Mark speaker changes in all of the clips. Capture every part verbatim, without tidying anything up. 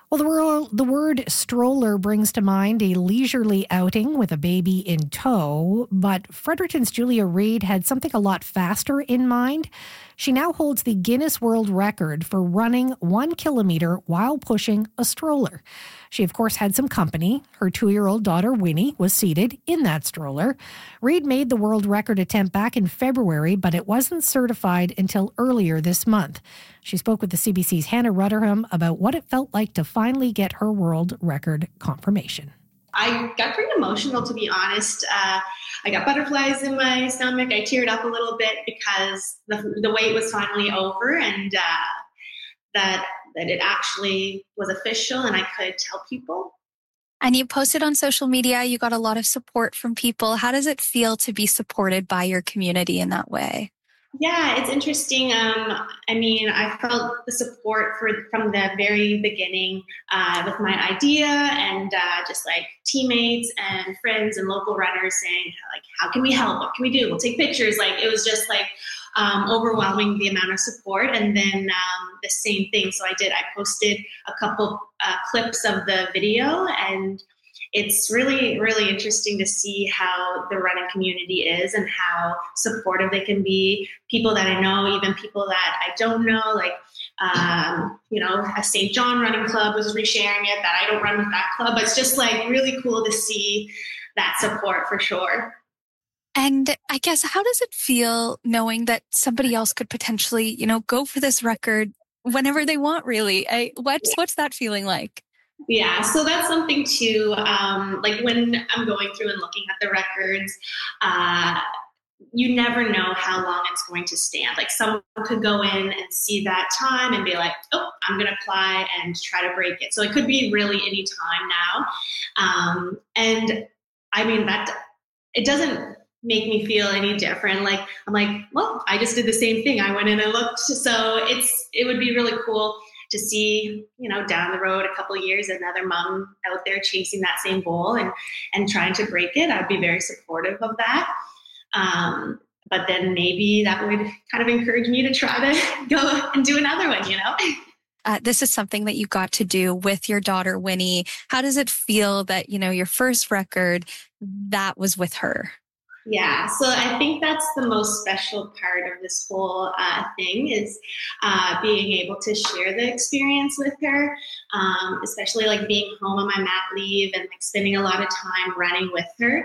Speaker 1: Well, the word, the word stroller brings to mind a leisurely outing with a baby in tow, but Fredericton's Julia Reid had something a lot faster in mind. She now holds the Guinness World Record for running one kilometer while pushing a stroller. She, of course, had some company. Her two-year-old daughter, Winnie, was seated in that stroller. Reid made the world record attempt back in February, but it wasn't certified until earlier this month. She spoke with the C B C's Hannah Rutherham about what it felt like to finally get her world record confirmation.
Speaker 2: I got pretty emotional, to be honest. Uh, I got butterflies in my stomach. I teared up a little bit because the, the wait was finally over, and uh, that that it actually was official and I could tell people.
Speaker 3: And you posted on social media, you got a lot of support from people. How does it feel to be supported by your community in that way?
Speaker 2: Yeah, it's interesting. Um, I mean, I felt the support for from the very beginning uh, with my idea, and uh, just like teammates and friends and local runners saying, like, how can we help? What can we do? We'll take pictures. Like, it was just like um, overwhelming, the amount of support. And then um, the same thing. So I did, I posted a couple uh, clips of the video, and it's really, really interesting to see how the running community is and how supportive they can be. People that I know, even people that I don't know, like, um, you know, a Saint John running club was resharing it, that I don't run with that club. But it's just like really cool to see that support for sure.
Speaker 3: And I guess, how does it feel knowing that somebody else could potentially, you know, go for this record whenever they want, really? I, what's, what's that feeling like?
Speaker 2: Yeah, so that's something too, um, like when I'm going through and looking at the records, uh, you never know how long it's going to stand. Like someone could go in and see that time and be like, oh, I'm going to apply and try to break it. So it could be really any time now. Um, and I mean, that it doesn't make me feel any different. Like, I'm like, well, I just did the same thing. I went in and looked. So it's, it would be really cool to see, you know, down the road, a couple of years, another mom out there chasing that same goal and, and trying to break it. I'd be very supportive of that. Um, but then maybe that would kind of encourage me to try to go and do another one, you know?
Speaker 3: Uh, this is something that you got to do with your daughter, Winnie. How does it feel that, you know, your first record, that was with her?
Speaker 2: Yeah, so I think that's the most special part of this whole uh, thing is uh, being able to share the experience with her, um, especially like being home on my mat leave and like spending a lot of time running with her.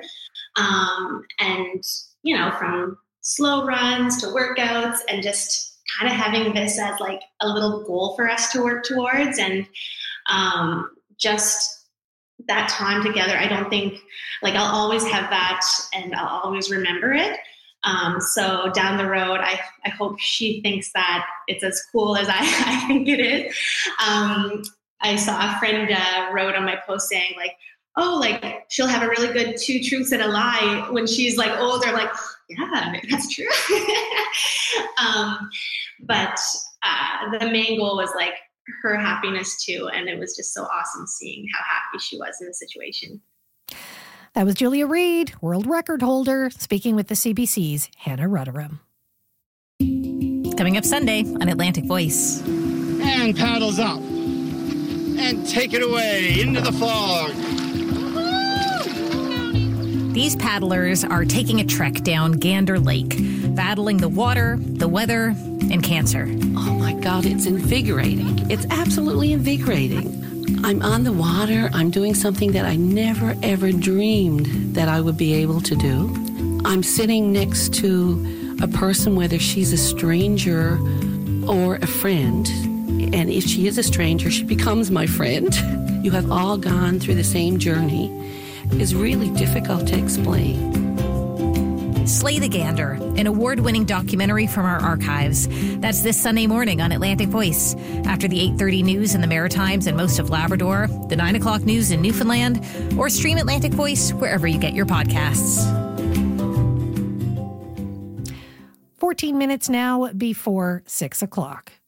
Speaker 2: Um, and, you know, from slow runs to workouts and just kind of having this as like a little goal for us to work towards, and um, just that time together. I don't think, like, I'll always have that and I'll always remember it. Um, so down the road, I, I hope she thinks that it's as cool as I, I think it is. Um, I saw a friend uh, wrote on my post saying like, oh, like she'll have a really good two truths and a lie when she's like older. Like, yeah, that's true. um, but uh, the main goal was like her happiness too. And it was just so awesome seeing how happy she was in the situation.
Speaker 1: That was Julia Reid, world record holder, speaking with the C B C's Hannah Rutherham.
Speaker 4: Coming up Sunday on Atlantic Voice.
Speaker 5: And paddles up. And take it away into the fog.
Speaker 4: These paddlers are taking a trek down Gander Lake, battling the water, the weather, and cancer.
Speaker 6: Oh my God, it's invigorating. It's absolutely invigorating. I'm on the water. I'm doing something that I never, ever dreamed that I would be able to do. I'm sitting next to a person, whether she's a stranger or a friend. And if she is a stranger, she becomes my friend. You have all gone through the same journey. It's really difficult to explain.
Speaker 4: Slay the Gander, an award-winning documentary from our archives. That's this Sunday morning on Atlantic Voice. After the eight thirty news in the Maritimes and most of Labrador, the nine o'clock news in Newfoundland, or stream Atlantic Voice wherever you get your podcasts.
Speaker 1: fourteen minutes now before six o'clock.